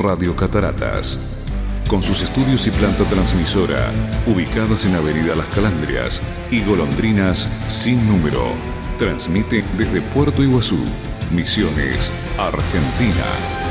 Radio Cataratas. Con sus estudios y planta transmisora, ubicadas en Avenida Las Calandrias y Golondrinas sin número, transmite desde Puerto Iguazú, Misiones, Argentina.